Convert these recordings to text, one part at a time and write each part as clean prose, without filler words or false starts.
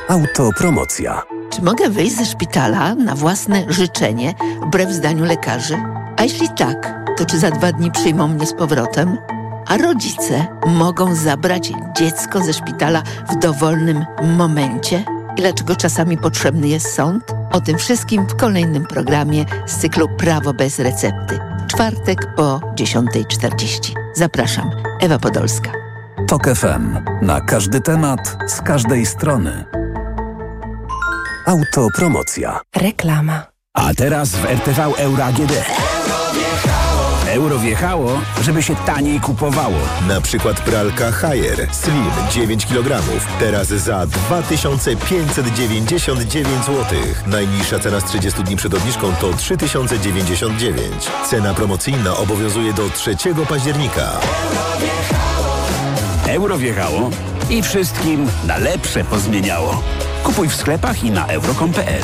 Autopromocja. Czy mogę wyjść ze szpitala na własne życzenie, wbrew zdaniu lekarzy? A jeśli tak, to czy za 2 dni przyjmą mnie z powrotem? A rodzice mogą zabrać dziecko ze szpitala w dowolnym momencie? I dlaczego czasami potrzebny jest sąd? O tym wszystkim w kolejnym programie z cyklu Prawo bez recepty. Czwartek po 10:40. Zapraszam, Ewa Podolska. TOK FM. Na każdy temat, z każdej strony. Autopromocja. Reklama. A teraz w RTV Euro AGD. Euro wjechało, żeby się taniej kupowało. Na przykład pralka Haier Slim 9 kg. Teraz za 2599 zł. Najniższa cena z 30 dni przed obniżką to 3099. Cena promocyjna obowiązuje do 3 października. Euro wjechało i wszystkim na lepsze pozmieniało. Kupuj w sklepach i na euro.com.pl.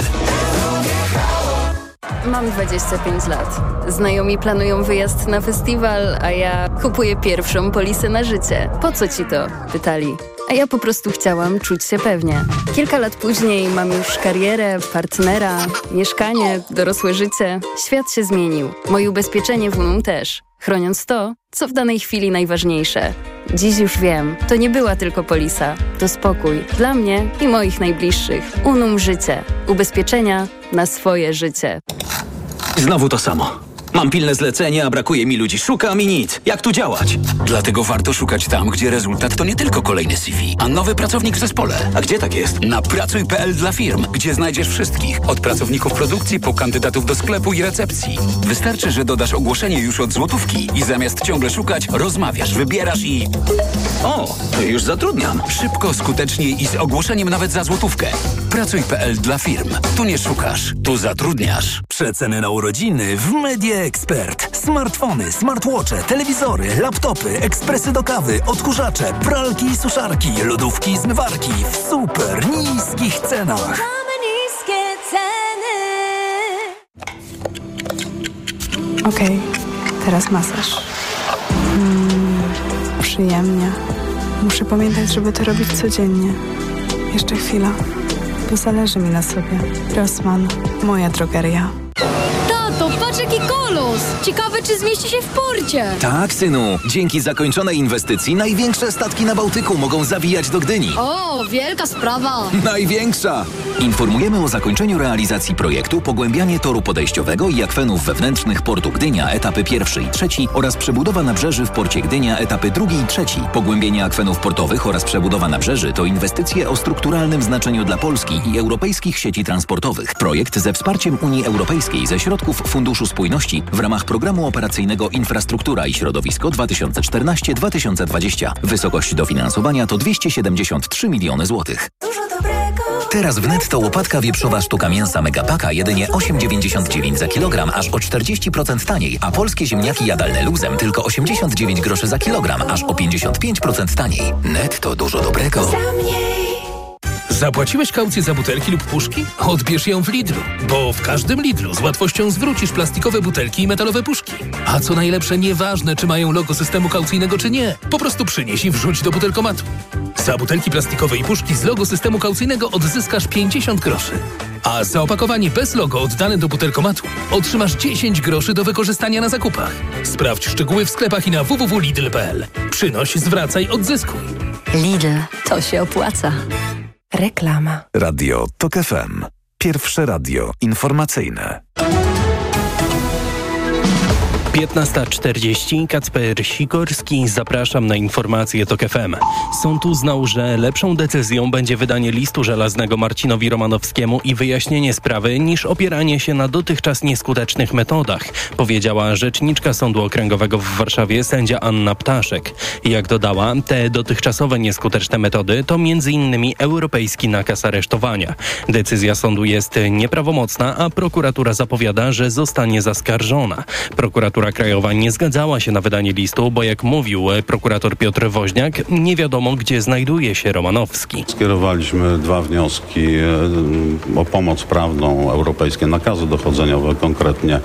Mam 25 lat. Znajomi planują wyjazd na festiwal, a ja kupuję pierwszą polisę na życie. Po co ci to? Pytali. A ja po prostu chciałam czuć się pewnie. Kilka lat później mam już karierę, partnera, mieszkanie, dorosłe życie. Świat się zmienił. Moje ubezpieczenie w Unum też. Chroniąc to, co w danej chwili najważniejsze. Dziś już wiem, to nie była tylko polisa. To spokój dla mnie i moich najbliższych. Unum Życie. Ubezpieczenia na swoje życie. Znowu to samo. Mam pilne zlecenie, a brakuje mi ludzi. Szukam i nic. Jak tu działać? Dlatego warto szukać tam, gdzie rezultat to nie tylko kolejny CV, a nowy pracownik w zespole. A gdzie tak jest? Na pracuj.pl dla firm, gdzie znajdziesz wszystkich. Od pracowników produkcji po kandydatów do sklepu i recepcji. Wystarczy, że dodasz ogłoszenie już od złotówki i zamiast ciągle szukać, rozmawiasz, wybierasz i... O, już zatrudniam. Szybko, skutecznie i z ogłoszeniem nawet za złotówkę. Pracuj.pl dla firm. Tu nie szukasz, tu zatrudniasz. Przeceny na urodziny w Media Expert. Smartfony, smartwatche, telewizory, laptopy, ekspresy do kawy, odkurzacze, pralki i suszarki, lodówki i zmywarki w super niskich cenach. Mamy niskie ceny. Okej, teraz masaż. Przyjemnie. Muszę pamiętać, żeby to robić codziennie. Jeszcze chwila, bo zależy mi na sobie. Rossmann, moja drogeria. Tato, patrz jaki kolos! Ciekawe, czy zmieści się w porcie. Tak, synu. Dzięki zakończonej inwestycji największe statki na Bałtyku mogą zawijać do Gdyni. O, wielka sprawa. Największa! Informujemy o zakończeniu realizacji projektu Pogłębianie toru podejściowego i akwenów wewnętrznych portu Gdynia, etapy 1 i 3 oraz przebudowa nabrzeży w porcie Gdynia, etapy 2 i 3. Pogłębienie akwenów portowych oraz przebudowa nabrzeży to inwestycje o strukturalnym znaczeniu dla Polski i europejskich sieci transportowych. Projekt ze wsparciem Unii Europejskiej ze środków Funduszu Spójności w ramach Programu Operacyjnego Infrastruktura i Środowisko 2014-2020. Wysokość dofinansowania to 273 miliony złotych. Teraz w Netto łopatka wieprzowa sztuka mięsa Megapaka jedynie 8,99 za kilogram, aż o 40% taniej, a polskie ziemniaki jadalne luzem tylko 89 groszy za kilogram, aż o 55% taniej. Netto dużo dobrego. Zapłaciłeś kaucję za butelki lub puszki? Odbierz ją w Lidlu, bo w każdym Lidlu z łatwością zwrócisz plastikowe butelki i metalowe puszki. A co najlepsze, nieważne czy mają logo systemu kaucyjnego czy nie, po prostu przynieś i wrzuć do butelkomatu. Za butelki plastikowe i puszki z logo systemu kaucyjnego odzyskasz 50 groszy. A za opakowanie bez logo oddane do butelkomatu otrzymasz 10 groszy do wykorzystania na zakupach. Sprawdź szczegóły w sklepach i na www.lidl.pl. Przynoś, zwracaj, odzyskuj. Lidl, to się opłaca. Reklama. Radio TOK FM. Pierwsze radio informacyjne. 15:40, Kacper Sikorski, zapraszam na informacje TOK FM. Sąd uznał, że lepszą decyzją będzie wydanie listu żelaznego Marcinowi Romanowskiemu i wyjaśnienie sprawy, niż opieranie się na dotychczas nieskutecznych metodach, powiedziała rzeczniczka Sądu Okręgowego w Warszawie sędzia Anna Ptaszek. Jak dodała, te dotychczasowe nieskuteczne metody to m.in. europejski nakaz aresztowania. Decyzja sądu jest nieprawomocna, a prokuratura zapowiada, że zostanie zaskarżona. Prokuratura Prokuratura Krajowa nie zgadzała się na wydanie listu, bo jak mówił prokurator Piotr Woźniak, nie wiadomo, gdzie znajduje się Romanowski. Skierowaliśmy 2 wnioski o pomoc prawną, europejskie nakazy dochodzeniowe konkretnie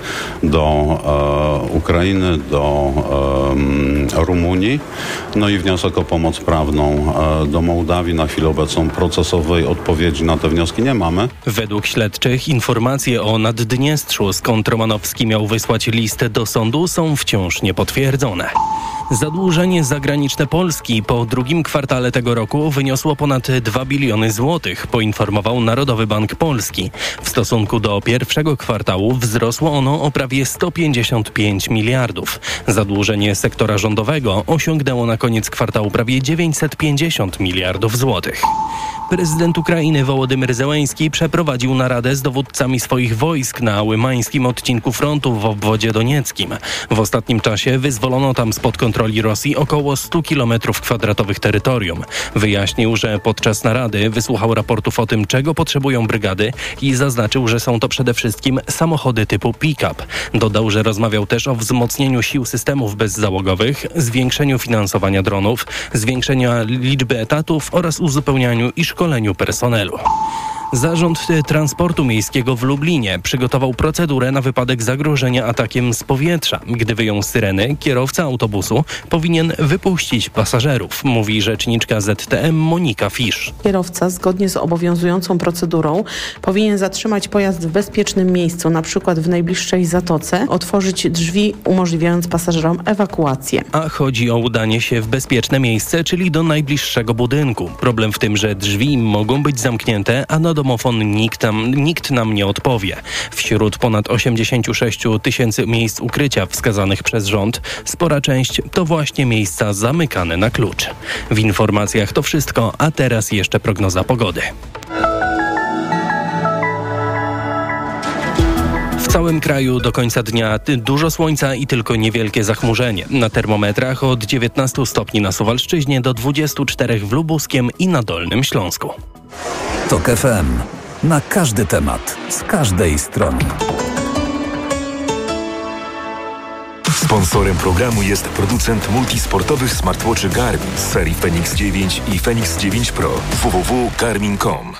do Ukrainy, do Rumunii, no i wniosek o pomoc prawną do Mołdawii. Na chwilę obecną procesowej odpowiedzi na te wnioski nie mamy. Według śledczych informacje o Naddniestrzu, skąd Romanowski miał wysłać list do sądu, są wciąż niepotwierdzone. Zadłużenie zagraniczne Polski po drugim kwartale tego roku wyniosło ponad 2 biliony złotych, poinformował Narodowy Bank Polski. W stosunku do pierwszego kwartału wzrosło ono o prawie 155 miliardów. Zadłużenie sektora rządowego osiągnęło na koniec kwartału prawie 950 miliardów złotych. Prezydent Ukrainy Wołodymyr Zełenski przeprowadził naradę z dowódcami swoich wojsk na łymańskim odcinku frontu w obwodzie donieckim. W ostatnim czasie wyzwolono tam spod kontroli Rosji około 100 km² terytorium. Wyjaśnił, że podczas narady wysłuchał raportów o tym, czego potrzebują brygady i zaznaczył, że są to przede wszystkim samochody typu pick-up. Dodał, że rozmawiał też o wzmocnieniu sił systemów bezzałogowych, zwiększeniu finansowania dronów, zwiększeniu liczby etatów oraz uzupełnianiu i szkoleniu personelu. Zarząd Transportu Miejskiego w Lublinie przygotował procedurę na wypadek zagrożenia atakiem z powietrza. Gdy wyją syreny, kierowca autobusu powinien wypuścić pasażerów, mówi rzeczniczka ZTM Monika Fisz. Kierowca zgodnie z obowiązującą procedurą powinien zatrzymać pojazd w bezpiecznym miejscu, na przykład w najbliższej zatoce, otworzyć drzwi, umożliwiając pasażerom ewakuację. A chodzi o udanie się w bezpieczne miejsce, czyli do najbliższego budynku. Problem w tym, że drzwi mogą być zamknięte, a na domofon nikt nam nie odpowie. Wśród ponad 86 000 miejsc ukrycia wskazanych przez rząd, spora część to właśnie miejsca zamykane na klucz. W informacjach to wszystko, a teraz jeszcze prognoza pogody. W całym kraju do końca dnia dużo słońca i tylko niewielkie zachmurzenie. Na termometrach od 19 stopni na Suwalszczyźnie do 24 w Lubuskiem i na Dolnym Śląsku. TOK FM. Na każdy temat, z każdej strony. Sponsorem programu jest producent multisportowych smartwatchy Garmin z serii Fenix 9 i Fenix 9 Pro. www.garmin.com.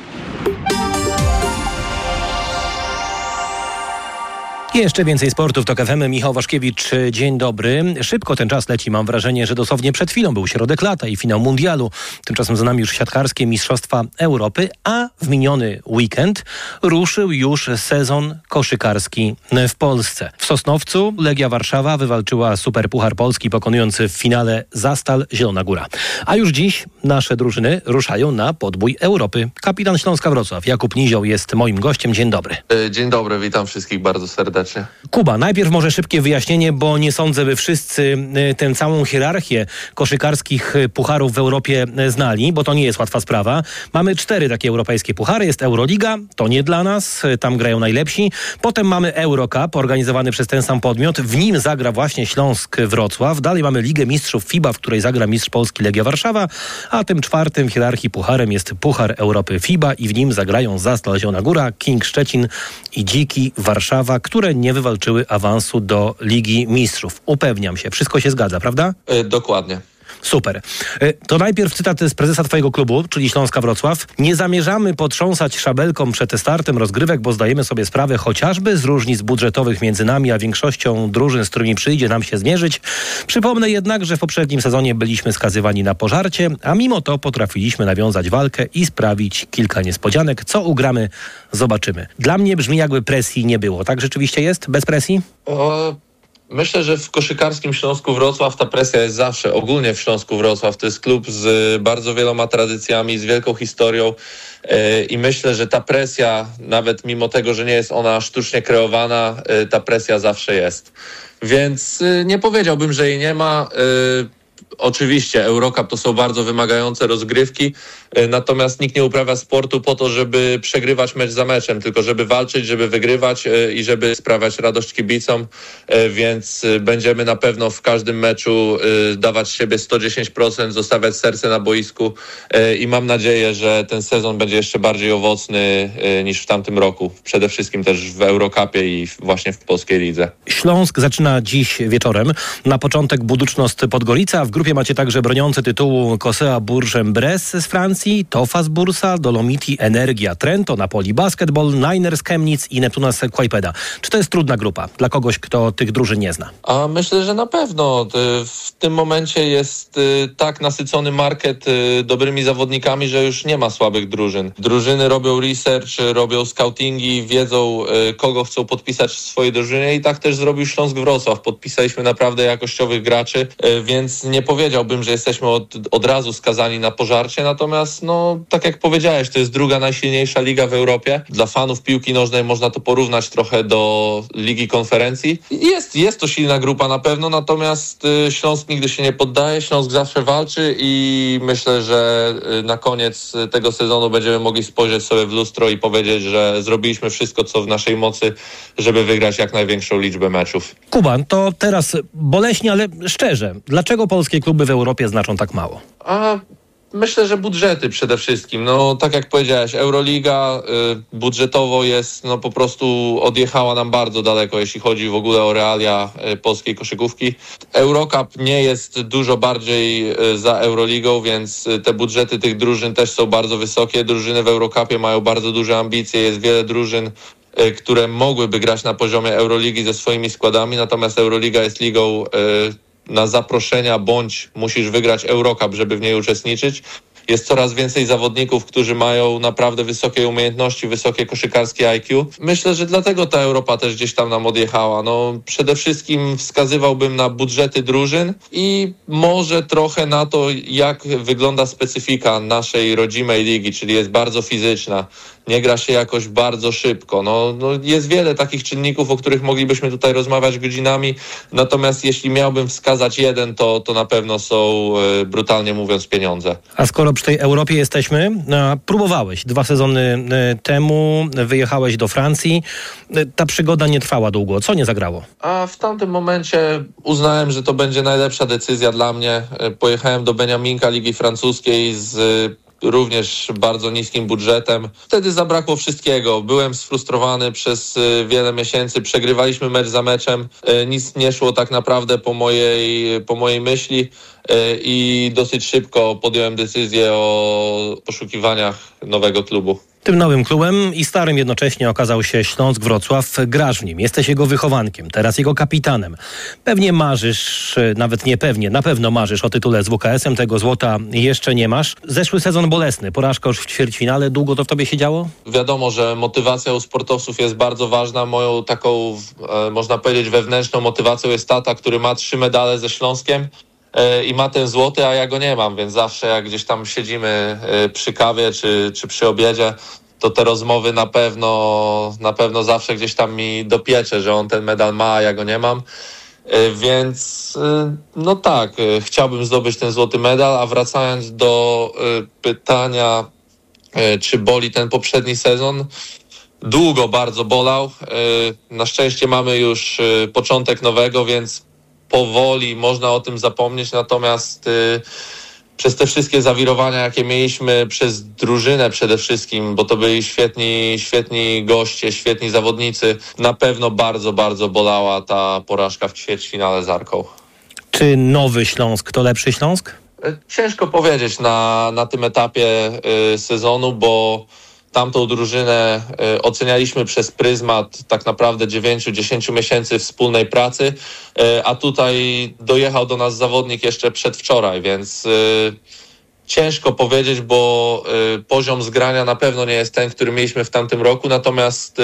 Jeszcze więcej sportu w TOK FM. Michał Waszkiewicz, dzień dobry. Szybko ten czas leci. Mam wrażenie, że dosłownie przed chwilą był środek lata i finał mundialu. Tymczasem za nami już siatkarskie Mistrzostwa Europy, a w miniony weekend ruszył już sezon koszykarski w Polsce. W Sosnowcu Legia Warszawa wywalczyła Superpuchar Polski, pokonując w finale Zastal Zielona Góra. A już dziś nasze drużyny ruszają na podbój Europy. Kapitan Śląska Wrocław Jakub Nizioł jest moim gościem. Dzień dobry. Dzień dobry, witam wszystkich bardzo serdecznie. Kuba, najpierw może szybkie wyjaśnienie, bo nie sądzę, by wszyscy tę całą hierarchię koszykarskich pucharów w Europie znali, bo to nie jest łatwa sprawa. Mamy 4 takie europejskie puchary. Jest Euroliga, to nie dla nas, tam grają najlepsi. Potem mamy Eurocup, organizowany przez ten sam podmiot. W nim zagra właśnie Śląsk Wrocław. Dalej mamy Ligę Mistrzów FIBA, w której zagra mistrz Polski Legia Warszawa, a tym 4 w hierarchii pucharem jest Puchar Europy FIBA i w nim zagrają Zastal Zielona Góra, King Szczecin i Dziki Warszawa, które nie wywalczyły awansu do Ligi Mistrzów. Upewniam się. Wszystko się zgadza, prawda? Dokładnie. Super. To najpierw cytat z prezesa twojego klubu, czyli Śląska Wrocław. Nie zamierzamy potrząsać szabelką przed startem rozgrywek, bo zdajemy sobie sprawę chociażby z różnic budżetowych między nami a większością drużyn, z którymi przyjdzie nam się zmierzyć. Przypomnę jednak, że w poprzednim sezonie byliśmy skazywani na pożarcie, a mimo to potrafiliśmy nawiązać walkę i sprawić kilka niespodzianek. Co ugramy, zobaczymy. Dla mnie brzmi, jakby presji nie było. Tak rzeczywiście jest? Bez presji? Myślę, że w koszykarskim Śląsku Wrocław ta presja jest zawsze. Ogólnie w Śląsku Wrocław to jest klub z bardzo wieloma tradycjami, z wielką historią i myślę, że ta presja, nawet mimo tego, że nie jest ona sztucznie kreowana, ta presja zawsze jest. Więc nie powiedziałbym, że jej nie ma. Oczywiście Eurocup to są bardzo wymagające rozgrywki, natomiast nikt nie uprawia sportu po to, żeby przegrywać mecz za meczem, tylko żeby walczyć, żeby wygrywać i żeby sprawiać radość kibicom, więc będziemy na pewno w każdym meczu dawać siebie 110%, zostawiać serce na boisku i mam nadzieję, że ten sezon będzie jeszcze bardziej owocny niż w tamtym roku. Przede wszystkim też w Eurocupie i właśnie w polskiej lidze. Śląsk zaczyna dziś wieczorem. Na początek Budućnost Podgorica. W grupie macie także broniący tytułu Kosea Bourg-en-Bresse z Francji, Tofas Bursa, Dolomiti Energia Trento, Napoli Basketball, Niners Chemnitz i Neptunas Klaipeda. Czy to jest trudna grupa dla kogoś, kto tych drużyn nie zna? A myślę, że na pewno. W tym momencie jest tak nasycony market dobrymi zawodnikami, że już nie ma słabych drużyn. Drużyny robią research, robią scoutingi, wiedzą, kogo chcą podpisać w swojej drużynie i tak też zrobił Śląsk Wrocław. Podpisaliśmy naprawdę jakościowych graczy, więc nie powiedziałbym, że jesteśmy od razu skazani na pożarcie, natomiast tak jak powiedziałeś, to jest druga najsilniejsza liga w Europie. Dla fanów piłki nożnej można to porównać trochę do Ligi Konferencji. Jest to silna grupa na pewno, natomiast Śląsk nigdy się nie poddaje, Śląsk zawsze walczy i myślę, że na koniec tego sezonu będziemy mogli spojrzeć sobie w lustro i powiedzieć, że zrobiliśmy wszystko, co w naszej mocy, żeby wygrać jak największą liczbę meczów. Kuba, to teraz boleśnie, ale szczerze, dlaczego polskie kluby w Europie znaczą tak mało? Myślę, że budżety przede wszystkim. Tak jak powiedziałeś, Euroliga budżetowo jest po prostu odjechała nam bardzo daleko, jeśli chodzi w ogóle o realia polskiej koszykówki. Eurocup nie jest dużo bardziej za Euroligą, więc te budżety tych drużyn też są bardzo wysokie. Drużyny w Eurocupie mają bardzo duże ambicje, jest wiele drużyn, które mogłyby grać na poziomie Euroligi ze swoimi składami, natomiast Euroliga jest ligą na zaproszenia, bądź musisz wygrać Eurocup, żeby w niej uczestniczyć. Jest coraz więcej zawodników, którzy mają naprawdę wysokie umiejętności, wysokie koszykarskie IQ. Myślę, że dlatego ta Europa też gdzieś tam nam odjechała. Przede wszystkim wskazywałbym na budżety drużyn i może trochę na to, jak wygląda specyfika naszej rodzimej ligi, czyli jest bardzo fizyczna. Nie gra się jakoś bardzo szybko. Jest wiele takich czynników, o których moglibyśmy tutaj rozmawiać godzinami. Natomiast jeśli miałbym wskazać jeden, to na pewno są, brutalnie mówiąc, pieniądze. A skoro przy tej Europie jesteśmy, próbowałeś 2 sezony temu, wyjechałeś do Francji. Ta przygoda nie trwała długo. Co nie zagrało? A w tamtym momencie uznałem, że to będzie najlepsza decyzja dla mnie. Pojechałem do Beniaminka Ligi Francuskiej z również bardzo niskim budżetem. Wtedy zabrakło wszystkiego. Byłem sfrustrowany przez wiele miesięcy. Przegrywaliśmy mecz za meczem. Nic nie szło tak naprawdę po mojej myśli i dosyć szybko podjąłem decyzję o poszukiwaniach nowego klubu. Tym nowym klubem i starym jednocześnie okazał się Śląsk Wrocław. Grasz w nim, jesteś jego wychowankiem, teraz jego kapitanem. Pewnie marzysz, nawet nie pewnie, na pewno marzysz o tytule z WKS-em, tego złota jeszcze nie masz. Zeszły sezon bolesny, porażka już w ćwierćfinale, długo to w tobie siedziało? Wiadomo, że motywacja u sportowców jest bardzo ważna. Moją taką, można powiedzieć, wewnętrzną motywacją jest tata, który ma 3 medale ze Śląskiem i ma ten złoty, a ja go nie mam, więc zawsze jak gdzieś tam siedzimy przy kawie czy przy obiedzie, to te rozmowy na pewno zawsze gdzieś tam mi dopiecze, że on ten medal ma, a ja go nie mam. Więc tak, chciałbym zdobyć ten złoty medal, a wracając do pytania, czy boli ten poprzedni sezon, długo bardzo bolał. Na szczęście mamy już początek nowego, więc powoli można o tym zapomnieć, natomiast przez te wszystkie zawirowania, jakie mieliśmy, przez drużynę przede wszystkim, bo to byli świetni goście, świetni zawodnicy, na pewno bardzo, bardzo bolała ta porażka w ćwierćfinale z Arką. Czy nowy Śląsk to lepszy Śląsk? Ciężko powiedzieć na tym etapie sezonu, bo tamtą drużynę ocenialiśmy przez pryzmat tak naprawdę 9-10 miesięcy wspólnej pracy, a tutaj dojechał do nas zawodnik jeszcze przedwczoraj, więc ciężko powiedzieć, bo poziom zgrania na pewno nie jest ten, który mieliśmy w tamtym roku, natomiast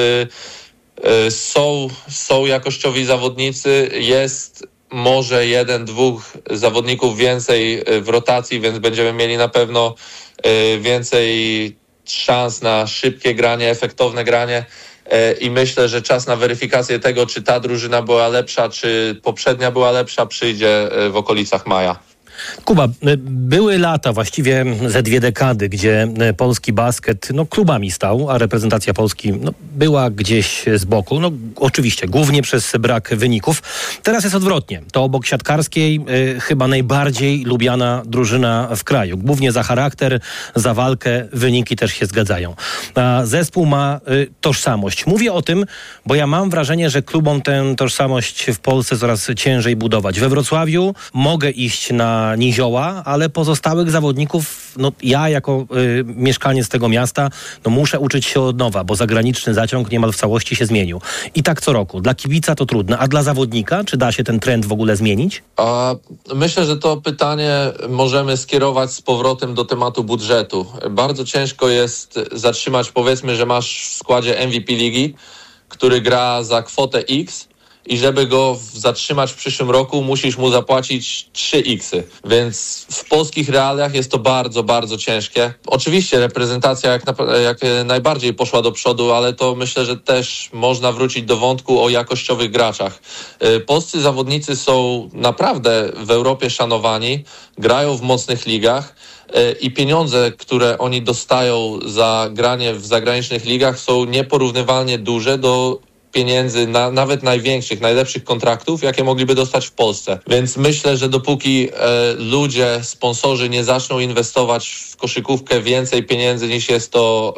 są jakościowi zawodnicy, jest może 1-2 zawodników więcej w rotacji, więc będziemy mieli na pewno więcej szans na szybkie granie, efektowne granie i myślę, że czas na weryfikację tego, czy ta drużyna była lepsza, czy poprzednia była lepsza, przyjdzie w okolicach maja. Kuba, były lata, właściwie ze 2 dekady, gdzie polski basket klubami stał, a reprezentacja Polski była gdzieś z boku. Oczywiście, głównie przez brak wyników. Teraz jest odwrotnie. To obok siatkarskiej chyba najbardziej lubiana drużyna w kraju. Głównie za charakter, za walkę, wyniki też się zgadzają. A zespół ma tożsamość. Mówię o tym, bo ja mam wrażenie, że klubom tę tożsamość w Polsce coraz ciężej budować. We Wrocławiu mogę iść na Nizioła, ale pozostałych zawodników, ja jako mieszkaniec tego miasta, muszę uczyć się od nowa, bo zagraniczny zaciąg niemal w całości się zmienił. I tak co roku. Dla kibica to trudne. A dla zawodnika? Czy da się ten trend w ogóle zmienić? Myślę, że to pytanie możemy skierować z powrotem do tematu budżetu. Bardzo ciężko jest zatrzymać, powiedzmy, że masz w składzie MVP ligi, który gra za kwotę X i żeby go zatrzymać w przyszłym roku, musisz mu zapłacić 3x. Więc w polskich realiach jest to bardzo, bardzo ciężkie. Oczywiście reprezentacja jak najbardziej poszła do przodu, ale to myślę, że też można wrócić do wątku o jakościowych graczach. Polscy zawodnicy są naprawdę w Europie szanowani, grają w mocnych ligach i pieniądze, które oni dostają za granie w zagranicznych ligach, są nieporównywalnie duże do pieniędzy nawet największych, najlepszych kontraktów, jakie mogliby dostać w Polsce. Więc myślę, że dopóki ludzie, sponsorzy nie zaczną inwestować w koszykówkę więcej pieniędzy niż jest to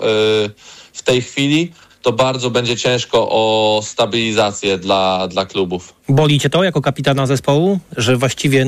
w tej chwili, to bardzo będzie ciężko o stabilizację dla klubów. Boli cię to jako kapitana zespołu, że właściwie,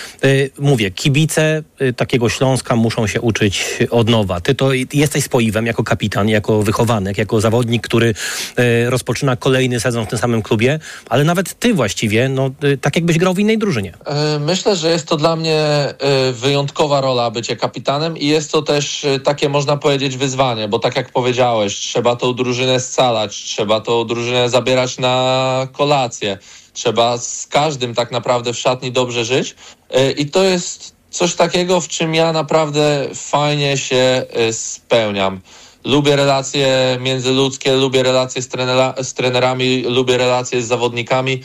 mówię, kibice takiego Śląska muszą się uczyć od nowa. Ty to jesteś spoiwem jako kapitan, jako wychowanek, jako zawodnik, który rozpoczyna kolejny sezon w tym samym klubie, ale nawet ty właściwie, tak jakbyś grał w innej drużynie. Myślę, że jest to dla mnie wyjątkowa rola bycie kapitanem i jest to też takie, można powiedzieć, wyzwanie, bo tak jak powiedziałeś, trzeba tą drużynę scalać, trzeba tą drużynę zabierać na kolację. Trzeba z każdym tak naprawdę w szatni dobrze żyć i to jest coś takiego, w czym ja naprawdę fajnie się spełniam. Lubię relacje międzyludzkie, lubię relacje z trenerami, lubię relacje z zawodnikami,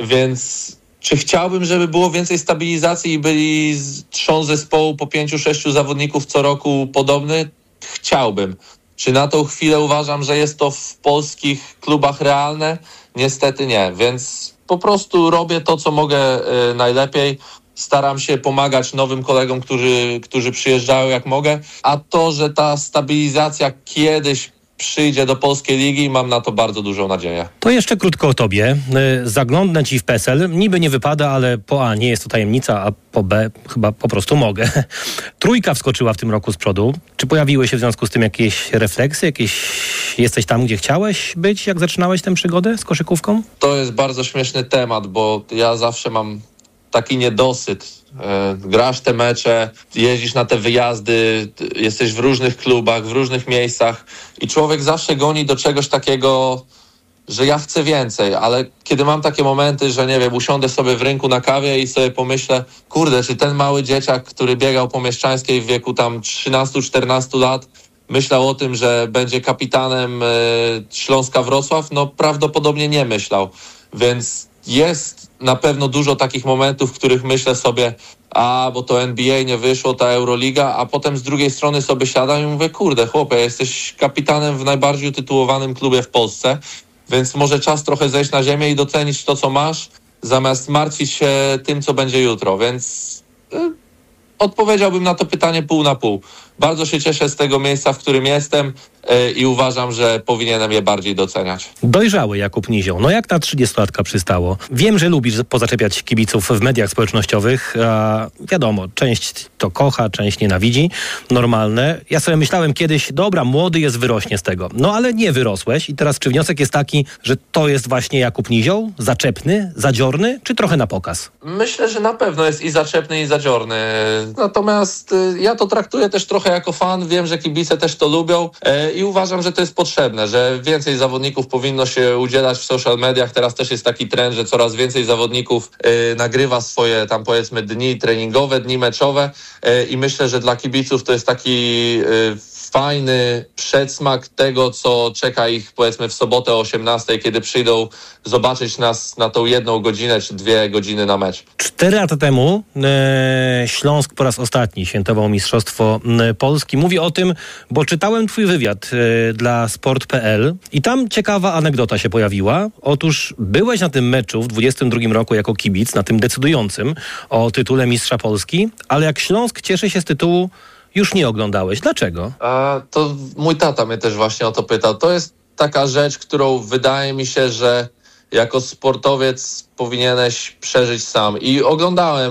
więc czy chciałbym, żeby było więcej stabilizacji i byli trzon zespołu po 5-6 zawodników co roku podobny? Chciałbym. Czy na tą chwilę uważam, że jest to w polskich klubach realne? Niestety nie, więc po prostu robię to, co mogę najlepiej. Staram się pomagać nowym kolegom, którzy przyjeżdżają jak mogę. A to, że ta stabilizacja kiedyś przyjdzie do polskiej ligi, mam na to bardzo dużą nadzieję. To jeszcze krótko o tobie. Zaglądnę ci w PESEL. Niby nie wypada, ale po A nie jest to tajemnica, a po B chyba po prostu mogę. 3 wskoczyła w tym roku z przodu. Czy pojawiły się w związku z tym jakieś refleksje? Jesteś tam, gdzie chciałeś być, jak zaczynałeś tę przygodę z koszykówką? To jest bardzo śmieszny temat, bo ja zawsze mam taki niedosyt. Grasz te mecze, jeździsz na te wyjazdy, jesteś w różnych klubach, w różnych miejscach i człowiek zawsze goni do czegoś takiego, że ja chcę więcej, ale kiedy mam takie momenty, że nie wiem, usiądę sobie w rynku na kawie i sobie pomyślę, kurde, czy ten mały dzieciak, który biegał po Mieszczańskiej w wieku tam 13-14 lat, myślał o tym, że będzie kapitanem Śląska Wrocław? Prawdopodobnie nie myślał, więc jest na pewno dużo takich momentów, w których myślę sobie, bo to NBA nie wyszło, ta Euroliga, a potem z drugiej strony sobie siadam i mówię, kurde chłopie, jesteś kapitanem w najbardziej utytułowanym klubie w Polsce, więc może czas trochę zejść na ziemię i docenić to, co masz, zamiast martwić się tym, co będzie jutro, więc odpowiedziałbym na to pytanie pół na pół. Bardzo się cieszę z tego miejsca, w którym jestem i uważam, że powinienem je bardziej doceniać. Dojrzały Jakub Nizioł. Jak na 30-latka przystało. Wiem, że lubisz pozaczepiać kibiców w mediach społecznościowych, a wiadomo, część to kocha, część nienawidzi. Normalne. Ja sobie myślałem kiedyś, dobra, młody jest, wyrośnie z tego. Ale nie wyrosłeś i teraz czy wniosek jest taki, że to jest właśnie Jakub Nizioł? Zaczepny, zadziorny, czy trochę na pokaz? Myślę, że na pewno jest i zaczepny, i zadziorny. Natomiast ja to traktuję też trochę jako fan. Wiem, że kibice też to lubią i uważam, że to jest potrzebne, że więcej zawodników powinno się udzielać w social mediach. Teraz też jest taki trend, że coraz więcej zawodników nagrywa swoje tam powiedzmy dni treningowe, dni meczowe i myślę, że dla kibiców to jest taki fajny przedsmak tego, co czeka ich powiedzmy w sobotę o 18:00, kiedy przyjdą zobaczyć nas na tą 1 godzinę czy 2 godziny na mecz. 4 lata temu Śląsk po raz ostatni świętował Mistrzostwo Polski. Mówię o tym, bo czytałem twój wywiad dla sport.pl i tam ciekawa anegdota się pojawiła. Otóż byłeś na tym meczu w 22 roku jako kibic, na tym decydującym o tytule Mistrza Polski, ale jak Śląsk cieszy się z tytułu, już nie oglądałeś. Dlaczego? To mój tata mnie też właśnie o to pytał. To jest taka rzecz, którą wydaje mi się, że jako sportowiec powinieneś przeżyć sam. I oglądałem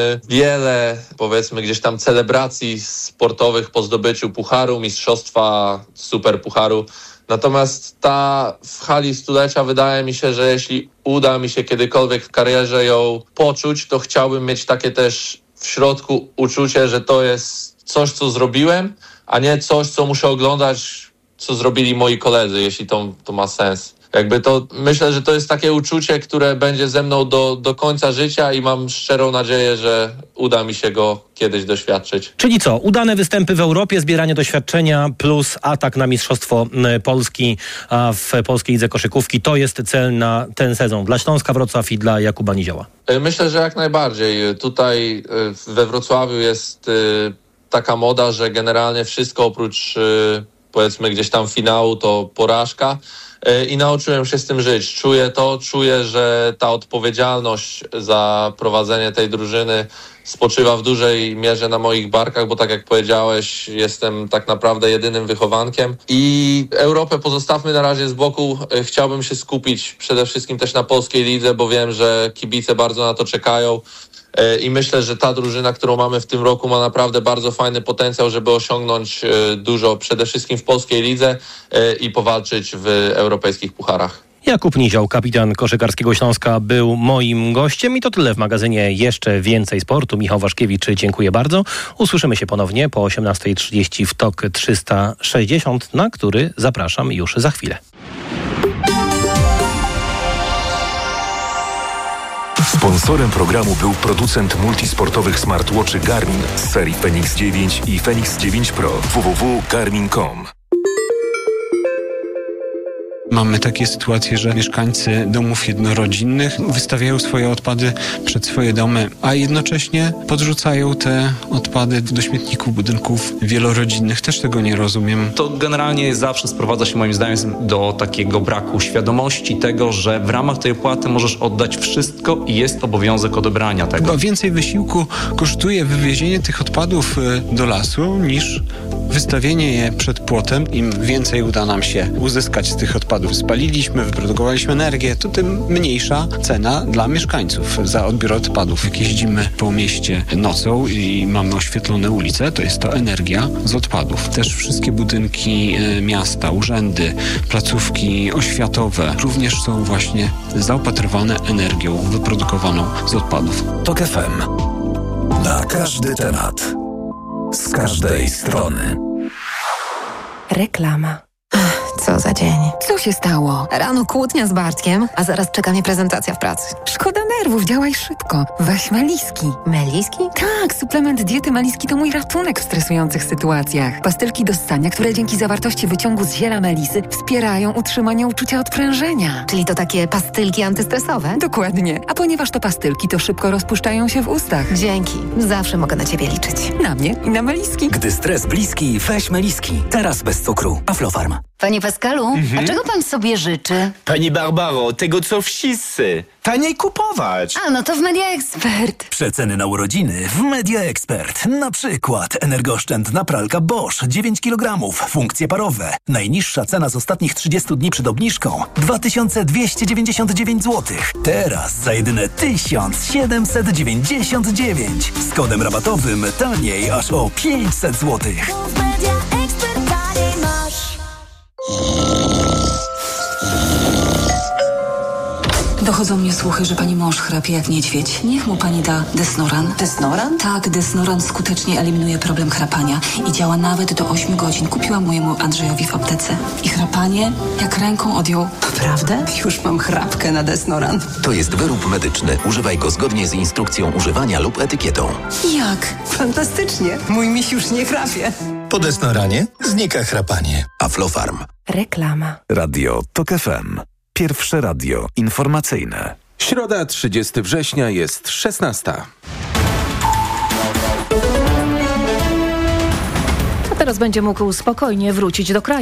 wiele, powiedzmy, gdzieś tam celebracji sportowych po zdobyciu pucharu, mistrzostwa, superpucharu. Natomiast ta w hali stulecia wydaje mi się, że jeśli uda mi się kiedykolwiek w karierze ją poczuć, to chciałbym mieć takie też w środku uczucie, że to jest coś, co zrobiłem, a nie coś, co muszę oglądać, co zrobili moi koledzy, jeśli to ma sens. Jakby to, myślę, że to jest takie uczucie, które będzie ze mną do końca życia i mam szczerą nadzieję, że uda mi się go kiedyś doświadczyć. Czyli co? Udane występy w Europie, zbieranie doświadczenia plus atak na Mistrzostwo Polski w Polskiej Lidze Koszykówki. To jest cel na ten sezon dla Śląska Wrocław i dla Jakuba Nizioła. Myślę, że jak najbardziej. Tutaj we Wrocławiu jest taka moda, że generalnie wszystko oprócz powiedzmy gdzieś tam finału to porażka. I nauczyłem się z tym żyć. Czuję, że ta odpowiedzialność za prowadzenie tej drużyny spoczywa w dużej mierze na moich barkach, bo tak jak powiedziałeś, jestem tak naprawdę jedynym wychowankiem. I Europę pozostawmy na razie z boku. Chciałbym się skupić przede wszystkim też na polskiej lidze, bo wiem, że kibice bardzo na to czekają. I myślę, że ta drużyna, którą mamy w tym roku, ma naprawdę bardzo fajny potencjał, żeby osiągnąć dużo przede wszystkim w polskiej lidze i powalczyć w europejskich pucharach. Jakub Nizioł, kapitan koszykarskiego Śląska, był moim gościem i to tyle w magazynie Jeszcze Więcej Sportu. Michał Waszkiewicz, dziękuję bardzo. Usłyszymy się ponownie po 18:30 w TOK 360, na który zapraszam już za chwilę. Sponsorem programu był producent multisportowych smartwatchy Garmin z serii Fenix 9 i Fenix 9 Pro. www.garmin.com. Mamy takie sytuacje, że mieszkańcy domów jednorodzinnych wystawiają swoje odpady przed swoje domy, a jednocześnie podrzucają te odpady do śmietników budynków wielorodzinnych. Też tego nie rozumiem. To generalnie zawsze sprowadza się moim zdaniem do takiego braku świadomości tego, że w ramach tej opłaty możesz oddać wszystko i jest obowiązek odebrania tego. Chyba więcej wysiłku kosztuje wywiezienie tych odpadów do lasu niż wystawienie je przed płotem. Im więcej uda nam się uzyskać z tych odpadów, spaliliśmy, wyprodukowaliśmy energię, to tym mniejsza cena dla mieszkańców za odbiór odpadów. Jak jeździmy po mieście nocą i mamy oświetlone ulice, to jest to energia z odpadów. Też wszystkie budynki miasta, urzędy, placówki oświatowe również są właśnie zaopatrywane energią wyprodukowaną z odpadów. TOK FM. Na każdy temat. Z każdej strony. Reklama. Co za dzień. Co się stało? Rano kłótnia z Bartkiem, a zaraz czeka mnie prezentacja w pracy. Szkoda nerwów, działaj szybko. Weź Meliski. Meliski? Tak, suplement diety Meliski to mój ratunek w stresujących sytuacjach. Pastylki do ssania, które dzięki zawartości wyciągu z ziela melisy wspierają utrzymanie uczucia odprężenia. Czyli to takie pastylki antystresowe? Dokładnie. A ponieważ to pastylki, to szybko rozpuszczają się w ustach. Dzięki. Zawsze mogę na ciebie liczyć. Na mnie i na Meliski. Gdy stres bliski, weź Meliski. Teraz bez cukru. Aflofarm. Panie Pascalu, a czego pan sobie życzy? Pani Barbaro, tego co wszyscy. Taniej kupować. A, no to w Media Expert. Przeceny na urodziny w Media Expert. Na przykład energooszczędna pralka Bosch 9 kg, funkcje parowe. Najniższa cena z ostatnich 30 dni przed obniżką 2299 zł. Teraz za jedyne 1799. Z kodem rabatowym taniej aż o 500 zł. Dochodzą mnie słuchy, że pani mąż chrapie jak niedźwiedź. Niech mu pani da Desnoran. Desnoran? Tak, Desnoran skutecznie eliminuje problem chrapania i działa nawet do 8 godzin. Kupiłam mojemu Andrzejowi w aptece. I chrapanie jak ręką odjął. Naprawdę? Już mam chrapkę na Desnoran. To jest wyrób medyczny. Używaj go zgodnie z instrukcją używania lub etykietą. Jak? Fantastycznie. Mój miś już nie chrapie. Po Desnoranie znika chrapanie. Aflofarm. Reklama. Radio TOK FM. Pierwsze radio informacyjne. Środa, 30 września, jest 16. A teraz będzie mógł spokojnie wrócić do kraju.